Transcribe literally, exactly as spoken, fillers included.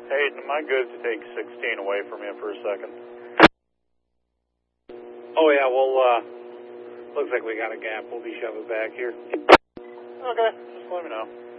Hayden, am I good to take sixteen away from you for a second? Oh, yeah, well, uh, looks like we got a gap. We'll be shoving back here. Okay, just let me know.